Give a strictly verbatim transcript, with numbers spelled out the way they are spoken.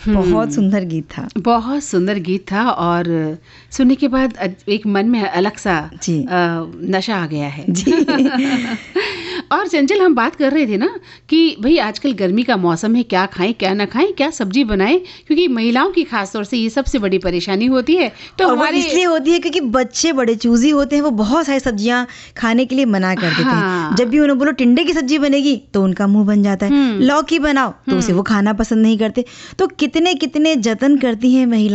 बहुत सुंदर गीत था। बहुत सुंदर गीत था और सुनने के बाद एक मन में अलग सा जी नशा आ गया है जी। और चंचल, हम बात कर रहे थे ना कि भाई आजकल गर्मी का मौसम है, क्या खाएं क्या ना खाएं, क्या सब्जी बनाएं, क्योंकि महिलाओं की खास तौर से ये सबसे बड़ी परेशानी होती है। तो और हमारे वो इसलिए होती है क्योंकि बच्चे बड़े चूजी होते हैं, वो बहुत सारी सब्जियां खाने के लिए मना कर देते हाँ। हैं। जब भी उन्हें बोलो टिंडे की सब्जी बनेगी तो उनका मुंह बन जाता है, लौकी बनाओ तो उसे वो खाना पसंद नहीं करते। तो कितने कितने जतन करती हैं महिला